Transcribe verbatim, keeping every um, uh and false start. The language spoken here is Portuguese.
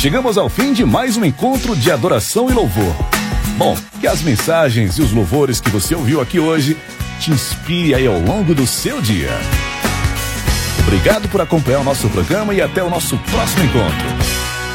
Chegamos ao fim de mais um encontro de adoração e louvor. Bom, que as mensagens e os louvores que você ouviu aqui hoje te inspire aí ao longo do seu dia. Obrigado por acompanhar o nosso programa e até o nosso próximo encontro.